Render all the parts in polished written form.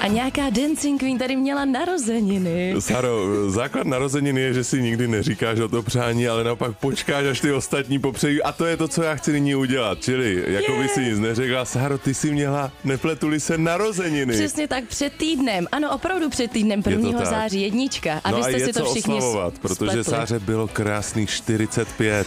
A nějaká Dancing Queen tady měla narozeniny. Sáro, základ narozeniny je, že si nikdy neříkáš o to přání, ale naopak počkáš, až ty ostatní popřejí. A to je to, co já chci nyní udělat. Čili, jako by si nic neřekla, Sáro, ty jsi měla, nepletuli se narozeniny. Přesně tak, před týdnem. Ano, opravdu před týdnem, 1. září, jednička. A vy jste si to všichni oslavovat, protože spletli. Sáře bylo krásných 45.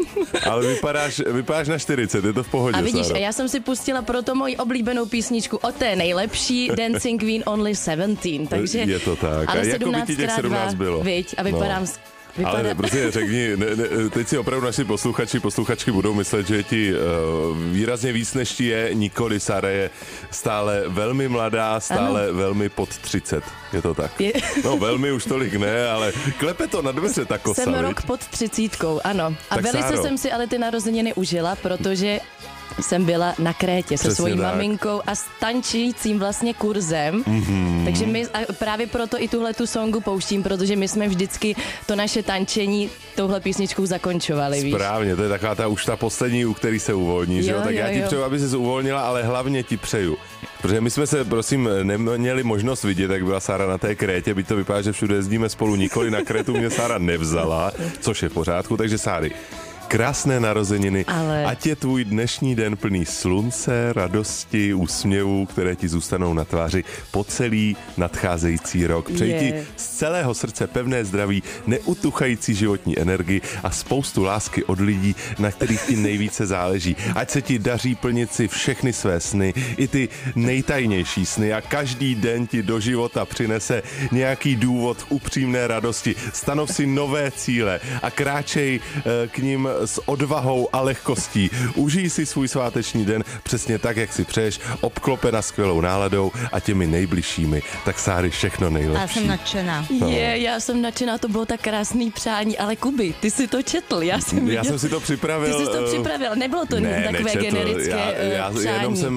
Ale vypadáš na 40, je to v pohodě, A vidíš, Sáro. a já jsem si pustila proto moji oblíbenou písničku o té nejlepší Dancing Queen Only 17, takže... Je to tak. Ale A jako by ti těch 17 bylo. Viď, a vypadám... Ale prostě řekni, teď si opravdu naši posluchačky budou myslet, že je ti výrazně víc než ti je, nikoli Sára je stále velmi mladá, stále velmi pod 30. Je to tak? No velmi už tolik ne, ale klepe to na dveře ta kosa. Jsem rok pod 30, ano. A tak velice Sáro, jsem si ale ty narozeniny užila, protože jsem byla na Krétě se svojí maminkou a s tančícím vlastně kurzem. Takže my a právě proto i tuhletu songu pouštím, protože my jsme vždycky to naše tančení touhle písničkou zakončovali, víš. Správně, to je taková už ta poslední, u který se uvolní, že jo? Tak já ti přeju, aby se uvolnila, ale hlavně ti přeju. Protože my jsme se, prosím, neměli možnost vidět, jak byla Sára na té Krétě, byť to vypadá, že všude jezdíme spolu, nikoli na Krétu mě Sára nevzala, což je v pořádku, takže Sáry, krásné narozeniny, ať je tvůj dnešní den plný slunce, radosti, úsměvů, které ti zůstanou na tváři po celý nadcházející rok. Přeji ti z celého srdce pevné zdraví, neutuchající životní energii a spoustu lásky od lidí, na kterých ti nejvíce záleží. Ať se ti daří plnit si všechny své sny, i ty nejtajnější sny a každý den ti do života přinese nějaký důvod k upřímné radosti. Stanov si nové cíle a kráčej k nim s odvahou a lehkostí. Užij si svůj sváteční den přesně tak, jak si přeješ, obklopena skvělou náladou a těmi nejbližšími. Tak Sáry, všechno nejlepší. Já jsem nadšená. No. Já jsem nadšená, to bylo tak krásný přání, ale Kuby, ty si to četl, já jsem si to připravil. Ty jsi to připravil, nebylo to takové nečetl. generické přání.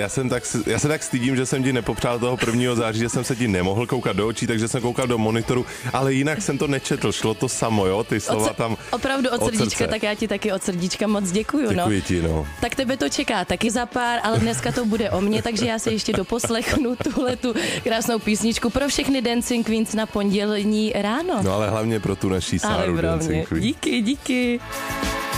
Já se tak stydím, že jsem ti nepopřál toho 1. září, že jsem se ti nemohl koukat do očí, takže jsem koukal do monitoru, ale jinak jsem to nečetl, šlo to samo, jo, ty slova tam opravdu od srdíčka, tak já ti taky od srdíčka moc děkuju. Děkuji ti, no. Tak tebe to čeká taky za pár, ale dneska to bude o mně, takže já se ještě doposlechnu tuhletu krásnou písničku pro všechny Dancing Queens na pondělní ráno. No ale hlavně pro tu naší Sáru Dancing Queen. Díky.